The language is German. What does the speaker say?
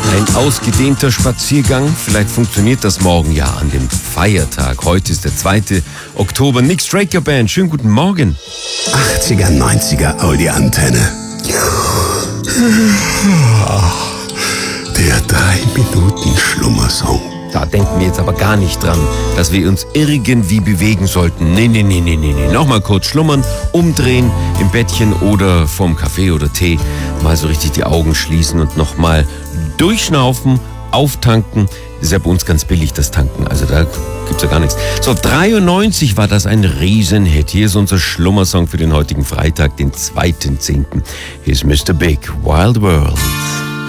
Ein ausgedehnter Spaziergang, vielleicht funktioniert das morgen ja an dem Feiertag. Heute ist der 2. Oktober. Nick Straker Band, schönen guten Morgen. 80er, 90er, Audi-Antenne. Der 3-Minuten-Schlummersong. Da denken wir jetzt aber gar nicht dran, dass wir uns irgendwie bewegen sollten. Nee. Nochmal kurz schlummern, umdrehen im Bettchen oder vorm Kaffee oder Tee. Mal so richtig die Augen schließen und nochmal durchschnaufen, auftanken. Das ist ja bei uns ganz billig, das Tanken. Also da gibt's ja gar nichts. So, 93 war das ein Riesenhit. Hier ist unser Schlummersong für den heutigen Freitag, den 2.10. Hier ist Mr. Big, Wild World.